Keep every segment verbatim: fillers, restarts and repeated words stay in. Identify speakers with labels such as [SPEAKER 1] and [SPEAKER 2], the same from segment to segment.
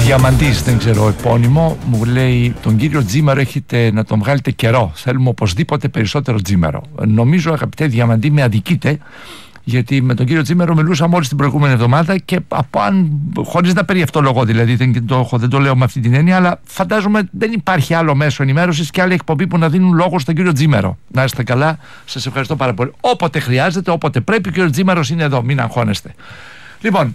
[SPEAKER 1] Διαμαντής, δεν ξέρω επώνυμο, μου λέει: τον κύριο Τζίμερο έχετε να τον βγάλετε καιρό. Θέλουμε οπωσδήποτε περισσότερο Τζίμερο. Νομίζω, αγαπητέ Διαμαντή, με αδικείτε, γιατί με τον κύριο Τζίμερο μιλούσα μόλις την προηγούμενη εβδομάδα και από αν, χωρίς να περιευτολογώ δηλαδή, δεν το, δεν το λέω με αυτή την έννοια, αλλά φαντάζομαι δεν υπάρχει άλλο μέσο ενημέρωσης και άλλη εκπομπή που να δίνουν λόγο στον κύριο Τζίμερο. Να είστε καλά, σας ευχαριστώ πάρα πολύ. Όποτε χρειάζεται, όποτε πρέπει, ο κύριος Τζίμερος είναι εδώ, μην αγχώνεστε. Λοιπόν,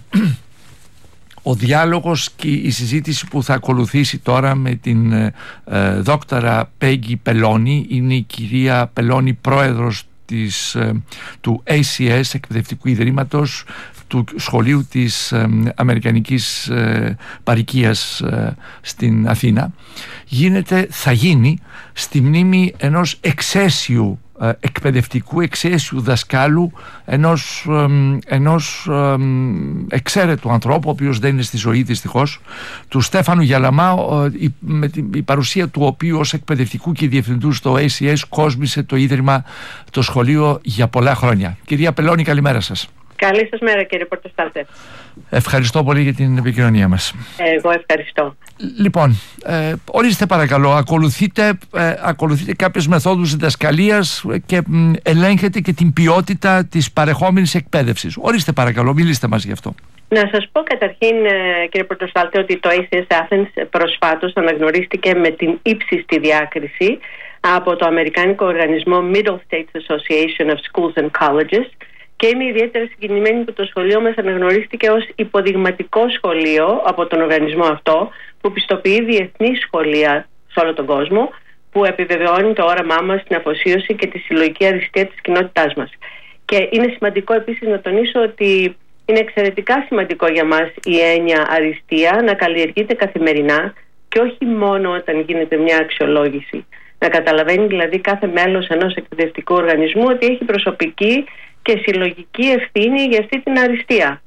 [SPEAKER 1] ο διάλογος και η συζήτηση που θα ακολουθήσει τώρα με την ε, ε, δόκτωρα Πέγγι Πελώνη, είναι η κυρία Πελώνη πρόεδρος της, ε, του έι σι ες, Εκπαιδευτικού Ιδρύματος του Σχολείου της ε, Αμερικανικής ε, Παροικίας ε, στην Αθήνα. Γίνεται, θα γίνει στη μνήμη ενός εξαίσιου εκπαιδευτικού, εξαίσιου δασκάλου, ενός, ενός εξαίρετου ανθρώπου, ο οποίος δεν είναι στη ζωή δυστυχώς, του Στέφανου Γιαλαμά, με την η παρουσία του οποίου ως εκπαιδευτικού και διευθυντού στο έι σι ες κόσμησε το Ίδρυμα, το σχολείο για πολλά χρόνια. Κυρία Πελώνη, καλημέρα σας.
[SPEAKER 2] Καλή σας μέρα, κύριε Πορτοστάλτε.
[SPEAKER 1] Ευχαριστώ πολύ για την επικοινωνία μας.
[SPEAKER 2] Εγώ ευχαριστώ.
[SPEAKER 1] Λοιπόν, ε, ορίστε παρακαλώ, ακολουθείτε, ε, ακολουθείτε κάποιες μεθόδους διδασκαλίας και μ, ελέγχετε και την ποιότητα της παρεχόμενης εκπαίδευσης. Ορίστε παρακαλώ, μιλήστε μας γι' αυτό.
[SPEAKER 2] Να σας πω καταρχήν, κύριε Πορτοστάλτε, ότι το έι σι ες Athens προσφάτως αναγνωρίστηκε με την ύψιστη διάκριση από το Αμερικάνικο Οργανισμό Middle States Association of Schools and Colleges, και είμαι ιδιαίτερα συγκινημένη που το σχολείο μας αναγνωρίστηκε ως υποδειγματικό σχολείο από τον οργανισμό αυτό, που πιστοποιεί διεθνή σχολεία σε όλο τον κόσμο, που επιβεβαιώνει το όραμά μας στην αφοσίωση και τη συλλογική αριστεία της κοινότητάς μας. Και είναι σημαντικό επίσης να τονίσω ότι είναι εξαιρετικά σημαντικό για μας η έννοια αριστεία να καλλιεργείται καθημερινά και όχι μόνο όταν γίνεται μια αξιολόγηση. Να καταλαβαίνει δηλαδή κάθε μέλος ενός εκπαιδευτικού οργανισμού ότι έχει προσωπική και συλλογική ευθύνη για αυτή την αριστεία.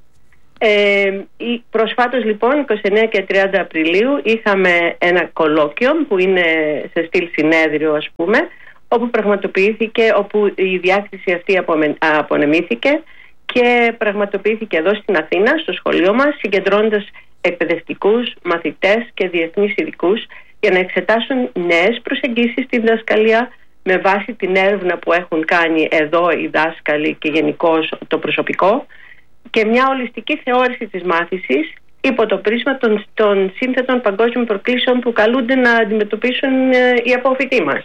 [SPEAKER 2] Ε, προσφάτως λοιπόν, είκοσι εννέα και τριάντα Απριλίου, είχαμε ένα κολόκιο που είναι σε στυλ συνέδριο, ας πούμε, όπου πραγματοποιήθηκε, όπου η διάκριση αυτή απome, απονεμήθηκε και πραγματοποιήθηκε εδώ στην Αθήνα, στο σχολείο μας, συγκεντρώνοντας εκπαιδευτικούς, μαθητές και διεθνείς ειδικούς για να εξετάσουν νέες προσεγγίσεις στη διδασκαλία με βάση την έρευνα που έχουν κάνει εδώ οι δάσκαλοι και γενικώς το προσωπικό, και μια ολιστική θεώρηση της μάθησης υπό το πρίσμα των, των σύνθετων παγκόσμιων προκλήσεων που καλούνται να αντιμετωπίσουν ε, οι αποφοιτοί μας.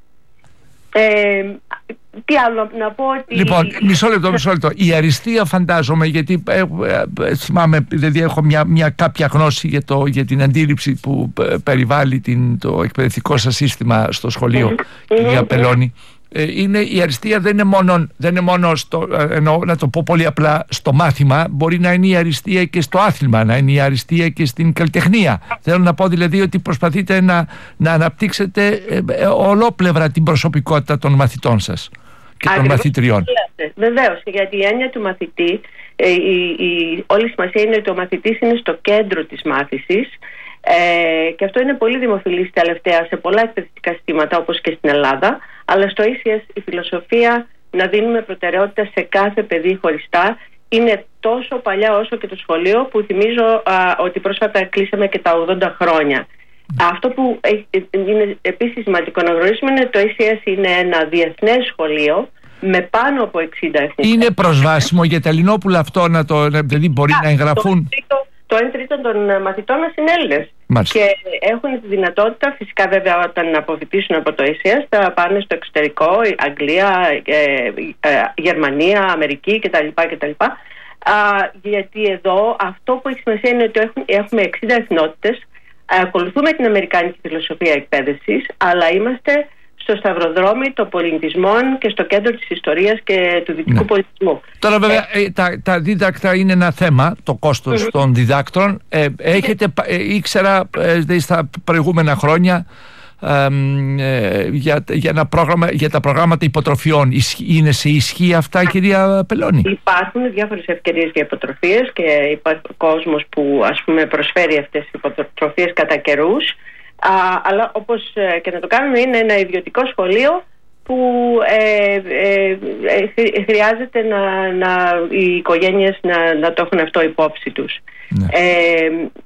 [SPEAKER 2] Ε, τι άλλο να πω ότι...
[SPEAKER 1] Λοιπόν, μισό λεπτό, μισό λεπτό. Η αριστεία, φαντάζομαι, γιατί ε, ε, θυμάμαι, δηλαδή έχω μια, μια κάποια γνώση για, το, για την αντίληψη που ε, περιβάλλει την, το εκπαιδευτικό σας σύστημα στο σχολείο, mm-hmm. κυρία Πελώνη. Ε, είναι, η αριστεία δεν είναι μόνο, δεν είναι μόνο στο, ε, εννοώ, να το πω πολύ απλά, στο μάθημα. Μπορεί να είναι η αριστεία και στο άθλημα, να είναι η αριστεία και στην καλλιτεχνία. Θέλω να πω δηλαδή ότι προσπαθείτε να, να αναπτύξετε ε, ε, ολόπλευρα την προσωπικότητα των μαθητών σας και των
[SPEAKER 2] Ακριβώς
[SPEAKER 1] μαθητριών.
[SPEAKER 2] Βεβαίως, γιατί η έννοια του μαθητή, ε, η, η, όλη η σημασία είναι ότι ο μαθητής είναι στο κέντρο της μάθησης, ε, και αυτό είναι πολύ δημοφιλής τελευταία σε πολλά εκπαιδευτικά συστήματα όπως και στην Ελλάδα, αλλά στο έι σι ες η φιλοσοφία να δίνουμε προτεραιότητα σε κάθε παιδί χωριστά είναι τόσο παλιά όσο και το σχολείο, που θυμίζω α, ότι πρόσφατα κλείσαμε και τα ογδόντα χρόνια. Αυτό που είναι επίσης σημαντικό να γνωρίσουμε είναι ότι το έι σι ες είναι ένα διεθνές σχολείο με πάνω από εξήντα εθνικά.
[SPEAKER 1] Είναι προσβάσιμο για τα Ελληνόπουλα αυτό, να το, δηλαδή μπορεί Α, να εγγραφούν?
[SPEAKER 2] Το ένα τρίτο των μαθητών μας είναι Έλληνες. Μάλιστα. Και έχουν τη δυνατότητα, φυσικά βέβαια όταν αποφοιτήσουν από το έι σι ες, θα πάνε στο εξωτερικό, Αγγλία, ε, ε, Γερμανία, Αμερική κτλ. κτλ. Α, γιατί εδώ αυτό που έχει σημασία είναι ότι έχουν, έχουμε εξήντα εθνότητες, ακολουθούμε την αμερικάνικη φιλοσοφία εκπαίδευσης, αλλά είμαστε στο σταυροδρόμι των πολιτισμών και στο κέντρο της ιστορίας και του δυτικού ναι. πολιτισμού.
[SPEAKER 1] Τώρα βέβαια ε, τα, τα δίδακτρα είναι ένα θέμα, το κόστος mm-hmm. των διδάκτρων. Ε, έχετε, ε, ήξερα ε, στα προηγούμενα χρόνια ε, ε, για, για, ένα πρόγραμμα, για τα προγράμματα υποτροφιών. Είναι σε ισχύ αυτά, κυρία Πελώνη? Υπάρχουν
[SPEAKER 2] διάφορες ευκαιρίες για υποτροφίες και υπάρχει κόσμος που ας πούμε προσφέρει αυτές τις υποτροφίες κατά καιρούς. Α, αλλά όπως ε, και να το κάνουμε, είναι ένα ιδιωτικό σχολείο που ε, ε, ε, χρειάζεται να, να, οι οικογένειες να, να το έχουν αυτό υπόψη τους. Ναι. Ε,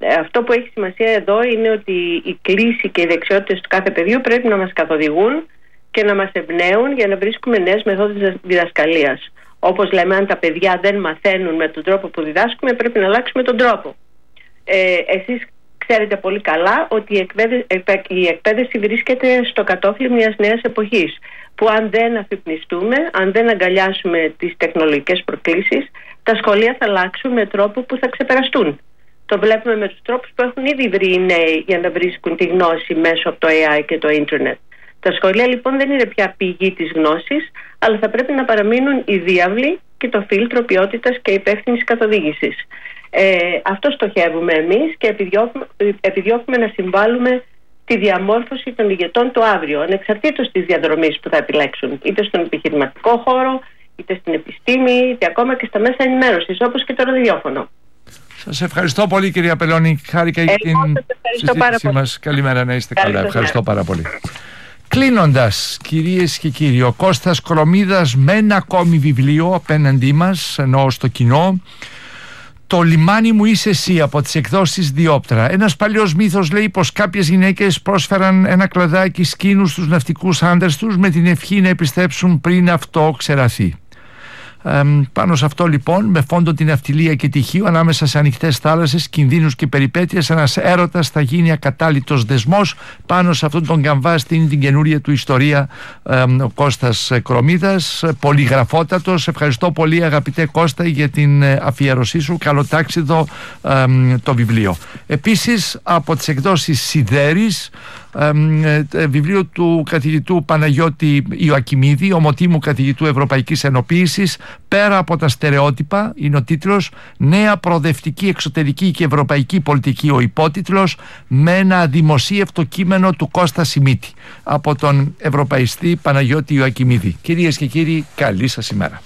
[SPEAKER 2] Αυτό που έχει σημασία εδώ είναι ότι η κλίση και οι δεξιότητες του κάθε παιδιού πρέπει να μας καθοδηγούν και να μας εμπνέουν για να βρίσκουμε νέες μεθόδους διδασκαλίας. Όπως λέμε, αν τα παιδιά δεν μαθαίνουν με τον τρόπο που διδάσκουμε, πρέπει να αλλάξουμε τον τρόπο. Ε, εσείς ξέρετε πολύ καλά ότι η εκπαίδευση, η εκπαίδευση βρίσκεται στο κατόφλι μιας νέας εποχής, που αν δεν αφυπνιστούμε, αν δεν αγκαλιάσουμε τις τεχνολογικές προκλήσεις, τα σχολεία θα αλλάξουν με τρόπο που θα ξεπεραστούν. Το βλέπουμε με τους τρόπους που έχουν ήδη βρει οι νέοι για να βρίσκουν τη γνώση μέσω από το έι άι και το ίντερνετ. Τα σχολεία λοιπόν δεν είναι πια πηγή της γνώσης, αλλά θα πρέπει να παραμείνουν οι διάβλοι και το φίλτρο ποιότητας και υπεύθυνης καθοδήγησης. Ε, αυτό στοχεύουμε εμείς και επιδιώκουμε, επιδιώκουμε να συμβάλλουμε στη διαμόρφωση των ηγετών του αύριο, ανεξαρτήτως της διαδρομής που θα επιλέξουν, είτε στον επιχειρηματικό χώρο, είτε στην επιστήμη, είτε ακόμα και στα μέσα ενημέρωσης, όπως και το ραδιόφωνο.
[SPEAKER 1] Σας ευχαριστώ πολύ, κυρία Πελώνη. Χάρηκα για την συζήτησή μας. Καλημέρα, να είστε καλά. Ευχαριστώ πάρα πολύ. Κλείνοντας, κυρίες και κύριοι, ο Κώστας Κορομίδας με ένα ακόμη βιβλίο απέναντί μας, εννοώ στο κοινό. Το λιμάνι μου είσαι εσύ, από τις εκδόσεις Διόπτρα. Ένας παλιός μύθος λέει πως κάποιες γυναίκες πρόσφεραν ένα κλαδάκι σκήνου στους ναυτικούς άντρες τους με την ευχή να επιστρέψουν πριν αυτό ξεραθεί. Ε, πάνω σε αυτό λοιπόν, με φόντο την ναυτιλία και τυχείο, ανάμεσα σε ανοιχτές θάλασσες, κινδύνους και περιπέτειες, ένας έρωτας θα γίνει ακατάλητος δεσμός. Πάνω σε αυτόν τον καμβά στείνει την καινούρια του ιστορία ε, ο Κώστας Κορομίδας, πολυγραφότατος. Ευχαριστώ πολύ, αγαπητέ Κώστα, για την αφιέρωσή σου. Καλοτάξιδο ε, το βιβλίο. Επίσης, από τις εκδόσεις Σιδέρης, Ε, ε, βιβλίο του καθηγητού Παναγιώτη Ιωακιμίδη, ομοτήμου καθηγητού Ευρωπαϊκής Ενοποίησης, «Πέρα από τα στερεότυπα» είναι ο τίτλος. «Νέα προοδευτική εξωτερική και ευρωπαϊκή πολιτική» ο υπότιτλος, με ένα αδημοσίευτο κείμενο του Κώστα Σιμίτη, από τον ευρωπαϊστή Παναγιώτη Ιωακιμίδη. Κυρίες και κύριοι, καλή σας ημέρα.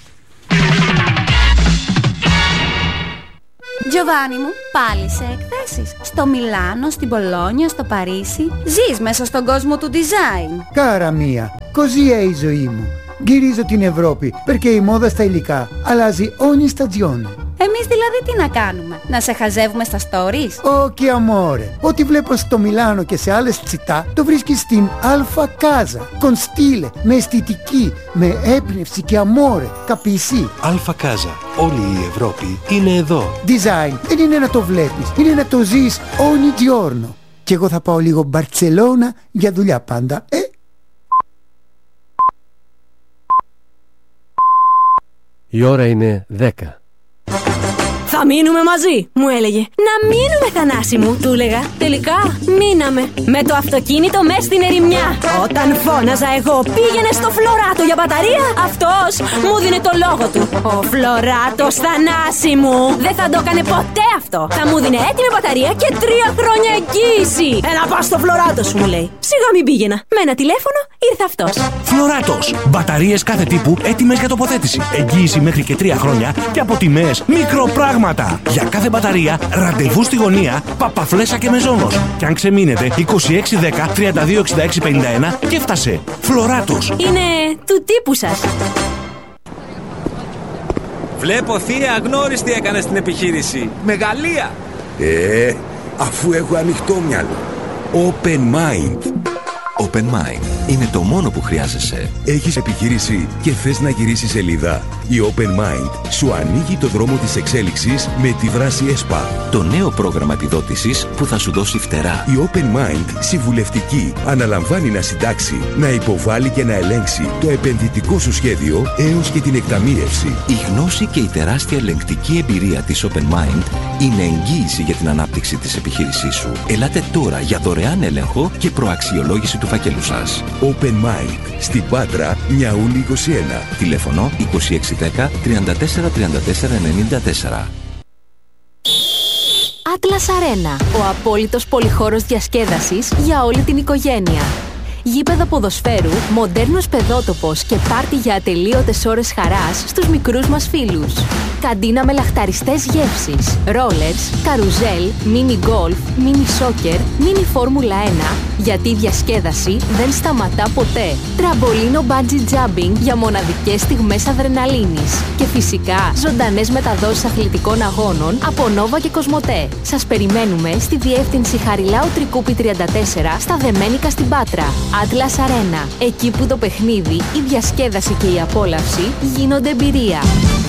[SPEAKER 3] Τζοβάνι μου, πάλι σε εκθέσεις. Στο Μιλάνο, στην Πολόνια, στο Παρίσι. Ζεις μέσα στον κόσμο του design.
[SPEAKER 4] Κάρα μία, così è η ζωή μου. Γυρίζω την Ευρώπη, perché η μόδα στα υλικά αλλάζει ogni stagione.
[SPEAKER 3] Εμείς δηλαδή τι να κάνουμε, να σε χαζεύουμε στα stories?
[SPEAKER 4] Όχι, αμόρε. Ό,τι βλέπω στο Μιλάνο και σε άλλες τσιτά, το βρίσκεις στην Alfa Casa. Con stile, με αισθητική, με έμπνευση και αμόρε. Καπισί.
[SPEAKER 5] Alfa Casa. Όλη η Ευρώπη είναι εδώ.
[SPEAKER 4] Design δεν είναι να το βλέπεις, είναι να το ζεις ogni giorno. Και εγώ θα πάω λίγο Μπαρτσελώνα για δουλειά πάντα, ε.
[SPEAKER 5] Η ώρα είναι δέκα.
[SPEAKER 6] Θα μείνουμε μαζί, μου έλεγε. Να μείνουμε, Θανάση μου, του έλεγα. Τελικά μείναμε. Με το αυτοκίνητο μες στην ερημιά. Όταν φώναζα εγώ πήγαινε στο Φλωράτο για μπαταρία, αυτός μου δίνε το λόγο του. Ο Φλωράτος, Θανάση μου, δεν θα το έκανε ποτέ αυτό. Θα μου δίνε έτοιμη μπαταρία και τρία χρόνια εγγύηση. Έλα πας στο Φλωράτο σου, μου λέει. Σιγά μην πήγαινα. Με ένα τηλέφωνο ήρθε αυτός.
[SPEAKER 7] Φλωράτος. Μπαταρίες κάθε τύπου έτοιμες για τοποθέτηση. Εγγύηση μέχρι και τρία χρόνια και από τιμές μικροπράγματα. Για κάθε μπαταρία, ραντεβού στη γωνία, Παπαφλέσσα και Μεζόνος. Και αν ξεμείνετε, είκοσι έξι δέκα τριάντα δύο εξήντα έξι πενήντα ένα και έφτασε. Φλωράτος.
[SPEAKER 6] Είναι του τύπου σας.
[SPEAKER 8] Βλέπω θεία αγνώριστη έκανε στην επιχείρηση. Μεγαλεία.
[SPEAKER 9] Ε, αφού έχω ανοιχτό μυαλό. Open Mind.
[SPEAKER 10] Open Mind είναι το μόνο που χρειάζεσαι.
[SPEAKER 9] Έχεις επιχείρηση και θες να γυρίσεις σελίδα? Η Open Mind σου ανοίγει το δρόμο της εξέλιξης με τη δράση ΕΣΠΑ.
[SPEAKER 10] Το νέο πρόγραμμα επιδότησης που θα σου δώσει φτερά.
[SPEAKER 9] Η Open Mind, συμβουλευτική, αναλαμβάνει να συντάξει, να υποβάλει και να ελέγξει το επενδυτικό σου σχέδιο έως και την εκταμείευση.
[SPEAKER 10] Η γνώση και η τεράστια ελεγκτική εμπειρία της Open Mind είναι εγγύηση για την ανάπτυξη της επιχείρησής σου. Ελάτε τώρα για δωρεάν έλεγχο και προαξιολόγηση του φακέλου σας.
[SPEAKER 9] Open Mind. Στην Πάτρα, Μιαούλη είκοσι ένα.
[SPEAKER 10] Τηλέφωνο είκοσι έξι δέκα τριάντα τέσσερα τριάντα τέσσερα ενενήντα τέσσερα.
[SPEAKER 11] Atlas Arena. Ο απόλυτος πολυχώρος διασκέδασης για όλη την οικογένεια.
[SPEAKER 6] γήπεδο ποδοσφαίρου, μοντέρνος παιδότοπος και πάρτι για ατελείωτες ώρες χαράς στους μικρούς μας φίλους. Καντίνα με λαχταριστές γεύσεις, ρόλερς, καρουζέλ, μίνι γκολφ, μίνι σόκερ, μίνι φόρμουλα ένα, γιατί η διασκέδαση δεν σταματά ποτέ. Τραμπολίνο bungee jumping για μοναδικές στιγμές αδρεναλίνης. Και φυσικά ζωντανές μεταδόσεις αθλητικών αγώνων από Νόβα και Κοσμοτέ. Σας περιμένουμε στη διεύθυνση Χαριλάου Τρικούπη τριάντα τέσσερα στα Δεμένικα στην Πάτρα. Atlas Arena, εκεί που το παιχνίδι, η διασκέδαση και η απόλαυση γίνονται εμπειρία.